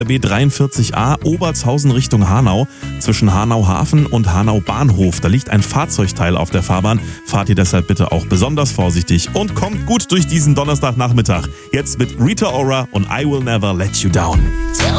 B43a Obertshausen Richtung Hanau zwischen Hanau Hafen und Hanau Bahnhof. Da liegt ein Fahrzeugteil auf der Fahrbahn. Fahrt ihr deshalb bitte auch besonders vorsichtig und kommt gut durch diesen Donnerstagnachmittag. Jetzt mit Rita Ora und I Will Never Let You Down.